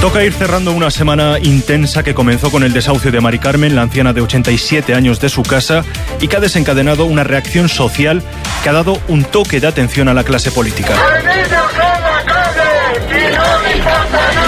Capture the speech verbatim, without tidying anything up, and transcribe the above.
Toca ir cerrando una semana intensa que comenzó con el desahucio de Mari Carmen, la anciana de ochenta y siete años, de su casa, y que ha desencadenado una reacción social que ha dado un toque de atención a la clase política. ¡Los niños en la calle! ¡Y no me importa nada!